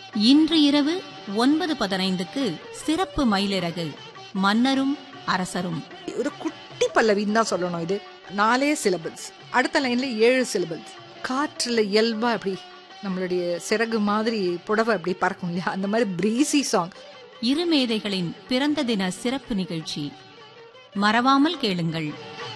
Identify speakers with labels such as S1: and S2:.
S1: இன்று இரவு 9:15க்கு சிறப்பு மயிலிறகு மன்னரும் அரசரும்.
S2: ஒரு குட்டி பல்லவின்னு தான் சொல்லணும். இது 4 சிலபிள்ஸ், அடுத்த லைன்ல 7 சிலபிள்ஸ். காற்றுல இயல்பா அப்படி நம்மளுடைய சிறகு மாதிரி புடவை அப்படி பறக்கும் இல்லையா, அந்த மாதிரி பிரீசி சாங்.
S1: இருமேதைகளின் பிறந்த தின சிறப்பு நிகழ்ச்சி மறவாமல் கேளுங்கள்.